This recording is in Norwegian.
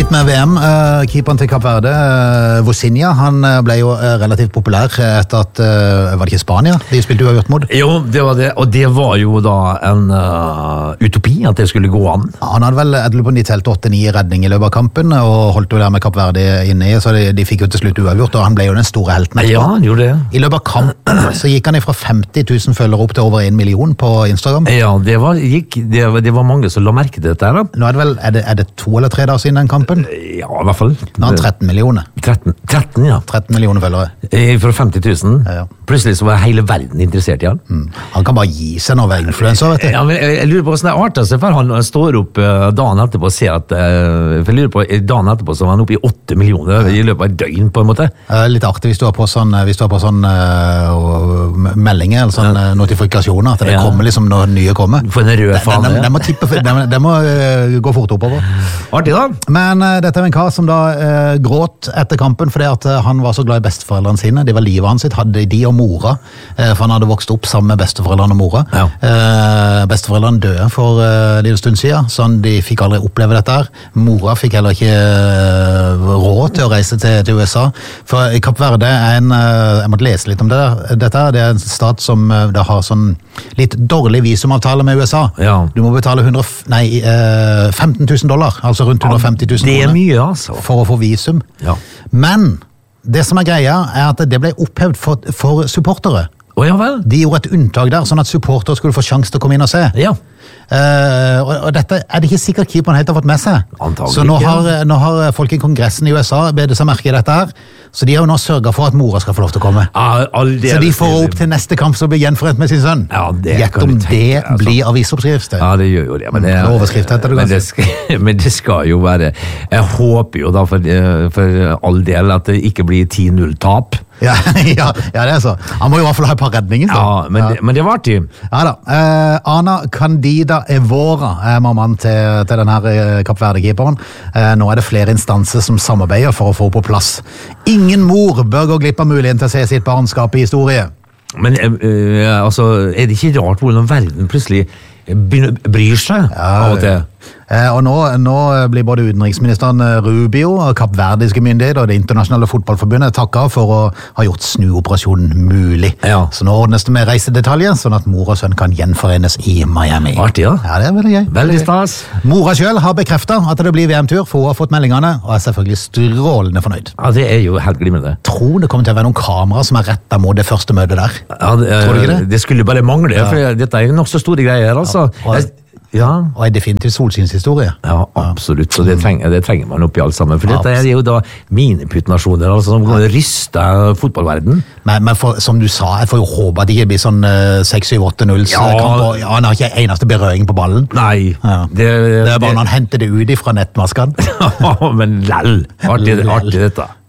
Litt med VM, keeperen til Kapp Verde, Vozinha, han ble jo relativt populær etter at, var det ikke Spania? De spilte jo uavgjort mot. Jo, det var det, og det var jo da en utopi at det skulle gå an. Han hadde vel, jeg lurer på, de telte 8-9 redning i løpet av kampen, og holdt jo der med Kapp Verde inne i, så de fikk jo til slutt uavgjort, og han ble jo den store helten. Ja, han gjorde det. I løpet av kampen så gikk han fra 50 000 følgere opp til over 1 million på Instagram. Ja, det var mange som la merke til dette her da. Nå er det vel, er det 2 eller 3 dager siden den kampen? Ja, i hvert fall. Nå har 13 millioner. 13, ja. 13 millioner følgere. Fra 50 000. Ja. Plutselig så var hele verden interessert i han. Han kan bare gi seg når han er influencer, vet du. Ja, men jeg lurer på hvordan det arter seg, for han står opp dagen etterpå og ser at, for jeg lurer på, dagen etterpå så var han oppe i 8 millioner i løpet av et døgn, på en måte. Litt artig hvis du har på sånn meldinger, eller sånn notifikasjoner, at det kommer liksom når nye kommer. For en rød faen. Den må gå fort oppover. Artig da. Men dette er en kar som da gråt etter kampen fordi at han var så glad i besteforeldrene sine. Det var livet hans sitt, hadde de og mora, for han hadde vokst opp sammen med besteforeldrene og mora. Ja. Besteforeldrene døde for en liten stund siden, så de fikk aldri oppleve dette her. Mora fikk heller ikke råd til å reise til USA. For Kapp Verde er jeg måtte lese litt om dette. Det er en stat som da har sånn litt dårlig visumavtale med USA. Ja. Du må betale $15 000, altså rundt 150 000 det er mye, altså. For å få visum. Ja. Men det som er greia er at det ble opphevd for supportere. Ja vel? De gjorde et unntak der, sånn at supportere skulle få sjanse til å komme inn og se. Ja. Og dette er det ikke sikkert keeperen helt har fått med seg. Antagelig så nå har folk i kongressen i USA bedt seg merke i dette her, så de har jo nå sørget for at mora skal få lov til å komme. Så de får opp til neste kamp så blir gjenforent med sin sønn. Ja, gjett om det blir avisoppskrift. Ja, det gjør jo det. Men overskrift heter det men det skal jo være, jeg håper jo da for all del at det ikke blir 10-0-tap. Ja, det er så. Han må jo i hvert fall ha et par redninger. Ja, men det var artig. Ja da. Ana Candida Evora er mammaen til denne Kapp Verde-keeperen. Nå er det flere instanser som samarbeider for å få på plass. Ingen mor bør gå glipp av muligheten til å se sitt barnskap i historie. Men altså, er det ikke rart hvordan verden plutselig bryr seg av og til? Og nå blir både utenriksministeren Rubio og Kapp Verdiske myndigheter og det internasjonale fotballforbundet takket for å ha gjort snuoperasjonen mulig. Ja. Så nå ordnes det med reisedetaljer, sånn at mor og sønn kan gjenforenes i Miami. Artig, ja. Ja, det er veldig gøy. Veldig stas. Mora selv har bekreftet at det blir VM-tur, for hun har fått meldingene, og er selvfølgelig strålende fornøyd. Ja, det er jo helt glimrende. Tror det kommer til å være noen kamera som er rettet mot det første møtet der. Ja, tror du ikke det? Det skulle bare mangle, for dette er jo nok så store greier, altså. Ja. Og en definitiv solsynshistorie. Ja, absolutt. Så det trenger man oppi alt sammen. For dette er jo da miniputtnasjoner, altså, som ryster fotballverden. Men som du sa, jeg får jo håpe at det ikke blir sånn 6-7-8-0 kamp. Han har ikke eneste berøring på ballen. Nei. Ja. Det er bare når han henter det ut fra nettmaskene. Men lell. Artig dette.